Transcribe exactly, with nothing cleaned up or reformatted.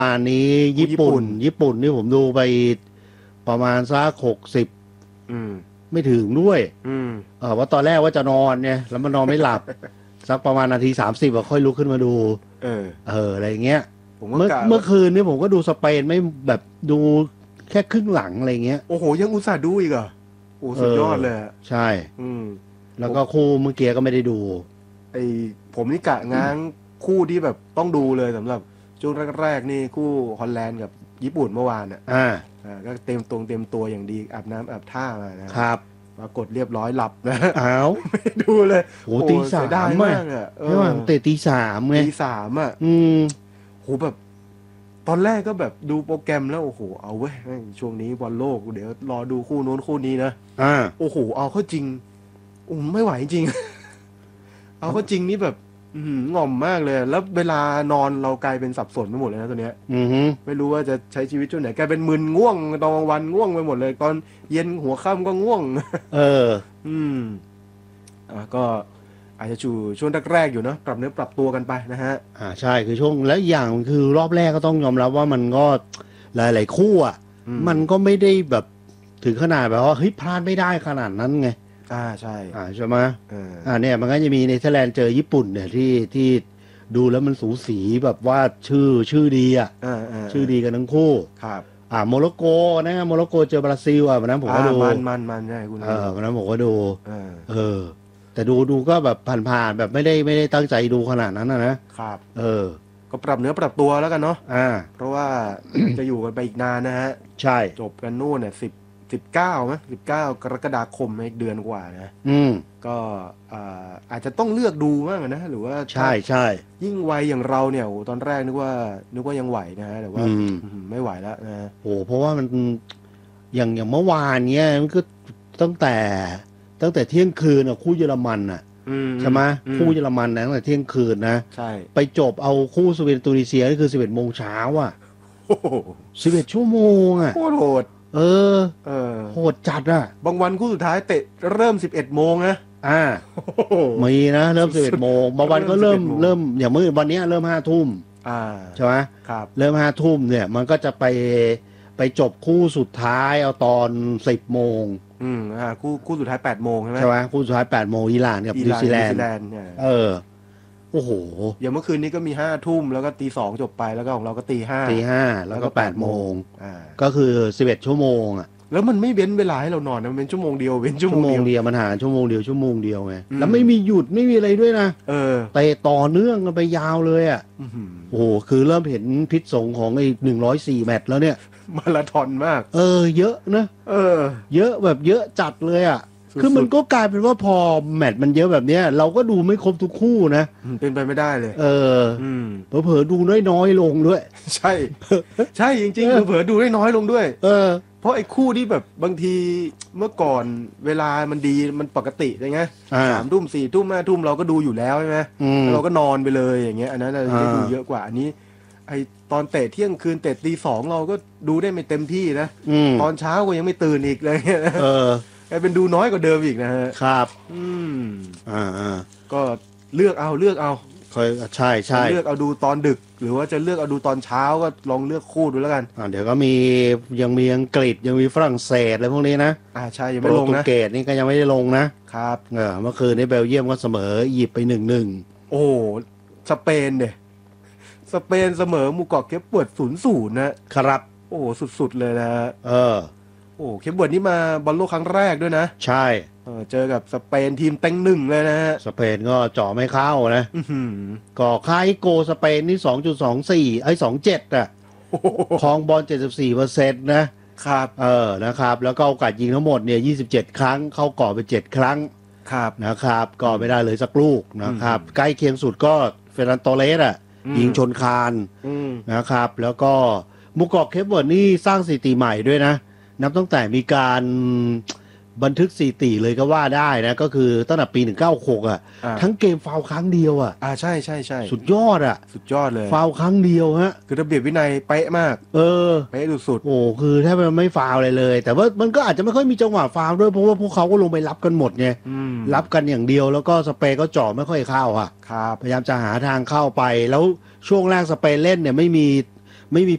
อันนี้ญี่ปุ่นญี่ปุ่นนี่ผมดูไปประมาณสักหกสิบไม่ถึงด้วยเออว่าตอนแรกว่าจะนอนเนี่ยแล้วมันนอนไม่หลับ สักประมาณนาทีสามสิบค่อยลุกขึ้นมาดู เออเอออะไรเงี้ยเมื่อเมื่อคืนนี่ผมก็ดูสเปนไม่แบบดูแค่ครึ่งหลังอะไรเงี้ยโอ้โหยังอุตส่าห์ดูอีกเหรอโอ้สุดยอดเลยใช่อืมแล้วก็คู่เมื่อกี้ก็ไม่ได้ดูไอผมนี่กะง้างคู่ที่แบบต้องดูเลยสำหรับช่วงแรกๆนี่คู่ฮอลแลนด์กับญี่ปุ่นเมื่อวานอ่ะอ่าอ่าก็เต็มตรงเต็มตัวอย่างดีอาบน้ำอาบท่ามานะครับปรากฏเรียบร้อยหลับนะอ้าวไม่ดูเลยโอ้ตีสามมากอ่ะเออเตะตีสามไงตีสามอ่ะอืมโหแบบตอนแรกก็แบบดูโปรแกรมแล้วโอ้โหเอาเว้ยช่วงนี้บอลโลกเดี๋ยวรอดูคู่โน้นคู่นี้นะอ่าโอ้โหเอาเข้าจริงอุ้มไม่ไหวจริงเอาเข้าจริงนี่แบบง่อมมากเลยแล้วเวลานอนเรากลายเป็นสับสนไปหมดเลยนะตัวเนี้ยไม่รู้ว่าจะใช้ชีวิตช่วงไหนกลายเป็นมึนง่วงตอนกลางวันง่วงไปหมดเลยตอนเย็นหัวค่ำก็ง่วงเอออืมอ่าก็อาจจะชูช่วงแรกๆอยู่เนาะปรับเนื้อปรับตัวกันไปนะฮะอ่าใช่คือช่วงแล้วอย่างคือรอบแรกก็ต้องยอมรับว่ามันก็หลายๆคู่อ่ะมันก็ไม่ได้แบบถึงขนาดแบบว่าเฮ้ยพลาดไม่ได้ขนาดนั้นไงอ่าใช่อ่าใช่ไหมอ่าเนี่ยมันก็จะมีเนเธอร์แลนด์เจอญี่ปุ่นเนี่ยที่ที่ดูแล้วมันสูสีแบบว่าชื่อชื่อดีอ่ะชื่อดีกันทั้งคู่ครับอ่าโมร็อกโกนะโมร็อกโกเจอบราซิลอ่ะวันนั้นผมก็ดูมันมันมันใช่คุณเออวันนั้นผมก็ดูเออแต่ดูดูก็แบบผ่านๆแบบไม่ได้ไม่ได้ตั้งใจดูขนาดนั้นนะครับเออก็ปรับเนื้อปรับตัวแล้วกันเนาะอ่าเพราะว่าจะอยู่กันไปอีกนานนะฮะใช่จบกันนู่นเนี่ยสิบสิบเก้าไหมสิบเก้ากรกฎาคมอีกเดือนกว่านะอืมก็อาจจะต้องเลือกดูมากนะหรือว่าใช่ใช่ยิ่งวัยอย่างเราเนี่ยตอนแรกนึกว่านึกว่ายังไหวนะฮะแต่ว่าไม่ไหวแล้วนะโอ้เพราะว่ามันอย่างอย่างเมื่อวานเนี้ยมันก็ตั้งแต่ตั้งแต่เที่ยงคืนอ่ะคู่เยอรมันอ่ะใช่ไหมคู่เยอรมันนะตั้งแต่เที่ยงคืนนะใช่ไปจบเอาคู่สวีเดนตูนิเซียนี่คือสิบเอ็ดโมงเช้าอ่ะสิบเอ็ดชั่วโมงอ่ะโคตรโหดเออเออโหดจัดอ่ะบางวันคู่สุดท้ายเตะเริ่มสิบเอ็ดโมงนะอ่ามีนะเริ่มสิบเอ็ดโมงบางวันก็เริ่มเริ่มอย่างเมื่อวันนี้เริ่มห้าทุ่มอ่าใช่ไหมครับเริ่มห้าทุ่มเนี่ยมันก็จะไปไปจบคู่สุดท้ายเอาตอนสิบโมงอืมอ่าคู่คู่สุดท้ายแปดโมงใช่ไหมใช่ไหมคู่สุดท้ายแปดโมงอิหร่านกับนิวซีแลนด์เออโอ้โหอย่างเมื่อคืนนี้ก็มีห้าทุ่มแล้วก็ตีสองจบไปแล้วก็ของเราก็ตีห้าตีห้าแล้วก็แปดโมงอ่าก็คือสิบเอ็ดชั่วโมงอ่ะแล้วมันไม่เว้นเวลาให้เรานอนนะมันเป็นชั่วโมงเดียวเว้นชั่วโมงเดียวมันหาชั่วโมงเดียวชั่วโมงเดียวไงแล้วไม่มีหยุดไม่มีอะไรด้วยนะเออเตะต่อเนื่องกันไปยาวเลยอ่ะโอ้โหคือเริ่มเห็นพิษสงของไอ้หนึ่งร้อยสี่แมตช์แล้วเนี่ยมาราธอนมากเออเยอะนะเออเยอะแบบเยอะจัดเลยอ่ะคือมันก็กลายเป็นว่าพอแมตช์มันเยอะแบบเนี้ยเราก็ดูไม่ครบทุกคู่นะเป็นไปไม่ได้เลยเออเผลอๆดูน้อยๆลงด้วยใช่ใช่จริงๆเผลอๆดูได้น้อยลงด้วยเออเพราะไอ้คู่ที่แบบบางทีเมื่อก่อนเวลามันดีมันปกติใช่ไหมสามทุ่มสี่ทุ่มห้าทุ่มเราก็ดูอยู่แล้วใช่ไหมเราก็นอนไปเลยอย่างเงี้ยอันนั้นเราจะดูเยอะกว่าอันนี้ไอตอนเตะเที่ยงคืนเตะตีสองเราก็ดูได้ไม่เต็มที่นะตอนเช้าก็ยังไม่ตื่นอีกเลยเออกลายเป็นดูน้อยกว่าเดิมอีกนะฮะครับอืมอ่าอ่าก็เลือกเอาเลือกเอาเคยใช่ใช่เลือกเอาดูตอนดึกหรือว่าจะเลือกเอาดูตอนเช้าก็ลองเลือกคู่ดูแล้วกันอ่าเดี๋ยวก็มียังมีอังกฤษยังมีฝรั่งเศสอะไรพวกนี้นะอ่าใช่ยังไม่ลงนะโปรตุเกสนี่ก็ยังไม่ได้ลงนะครับเออเมื่อคืนนี้เบลเยียมก็เสมออียิปต์ไปหนึ่งหนึ่งโอ้สเปนเนี่ยสเปนเสมอมูกอกเคปเปิดศูนย์ศูนย์นะครับโอ้สุดๆเลยนะเออโอ้เคปเปิดนี่มาบอลโลกครั้งแรกด้วยนะใช่เออเจอกับสเปนทีมเต็งหนึ่งเลยนะฮะสเปนก็เจาะไม่เข้านะก็ค่าไอโกสเปนนี่สองจุดสองสี่ไอ้สองเจ็ดอ่ะครองบอลเจ็ดสิบสี่เปอร์เซ็นต์นะครับเออนะครับแล้วก็โอกาสยิงทั้งหมดเนี่ยยี่สิบเจ็ดครั้งเข้ากรอบไปเจ็ดครั้งครับนะครับก็ไม่ได้เลยสักลูกนะครับใกล้เคียงสุดก็เฟรนันโตเลสอ่ะยิงชนคานนะครับแล้วก็มูกอกเคปเวิร์ดนี่สร้างสถิติใหม่ด้วยนะนับตั้งแต่มีการบันทึกสถิติเลยก็ว่าได้นะก็คือตั้งแต่ปีหนึ่งเก้าหกอ่ะทั้งเกมฟาวล์ครั้งเดียวอ่ะอ่าใช่ใช่ใช่สุดยอดอ่ะสุดยอดเลยฟาวล์ครั้งเดียวฮะคือระเบียบวินัยเป๊ะมากเออเป๊ะสุดๆโอ้คือแทบไม่ฟาวล์เลยเลยแต่ว่ามันก็อาจจะไม่ค่อยมีจังหวะฟาวล์ด้วยเพราะว่าพวกเขาก็ลงไปรับกันหมดไงรับกันอย่างเดียวแล้วก็สเปนก็เจาะไม่ค่อยเข้าอ่ะพยายามจะหาทางเข้าไปแล้วช่วงแรกสเปนเล่นเนี่ยไม่มีไม่มี